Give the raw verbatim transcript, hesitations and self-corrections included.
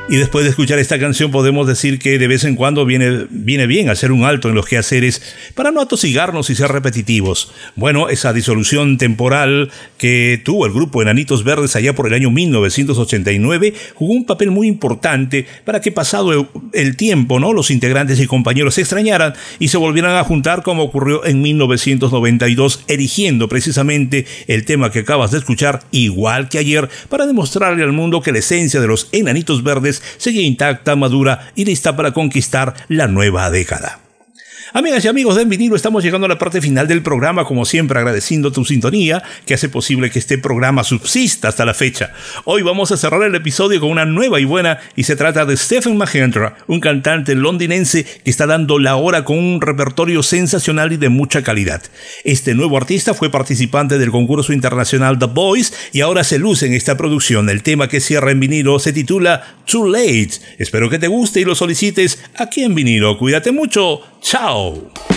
Y después de escuchar esta canción podemos decir que de vez en cuando viene, viene bien hacer un alto en los quehaceres para no atosigarnos y ser repetitivos. Bueno, esa disolución temporal que tuvo el grupo Enanitos Verdes allá por el año mil novecientos ochenta y nueve jugó un papel muy importante para que pasado el tiempo, ¿no?, los integrantes y compañeros se extrañaran y se volvieran a juntar, como ocurrió en mil novecientos noventa y dos, erigiendo precisamente el tema que acabas de escuchar, Igual que ayer, para demostrarle al mundo que la esencia de los Enanitos Verdes sigue intacta, madura y lista para conquistar la nueva década. Amigas y amigos de En Vinilo, estamos llegando a la parte final del programa, como siempre agradeciendo tu sintonía que hace posible que este programa subsista hasta la fecha. Hoy vamos a cerrar el episodio con una nueva y buena, y se trata de Stephen Mahendra, un cantante londinense que está dando la hora con un repertorio sensacional y de mucha calidad. Este nuevo artista fue participante del concurso internacional The Voice y ahora se luce en esta producción. El tema que cierra En Vinilo se titula Too Late. Espero que te guste y lo solicites aquí en Vinilo. Cuídate mucho. ¡Chao!